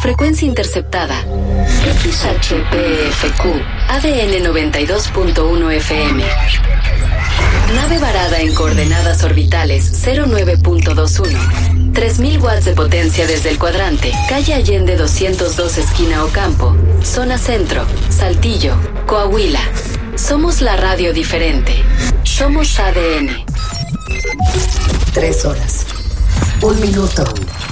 Frecuencia interceptada. XHPFQ. ADN 92.1 FM. Nave varada en coordenadas orbitales 09.21. 3000 watts de potencia desde el cuadrante. Calle Allende 202 esquina Ocampo. Zona Centro. Saltillo. Coahuila. Somos la radio diferente. Somos ADN. 3 horas. 1 minuto.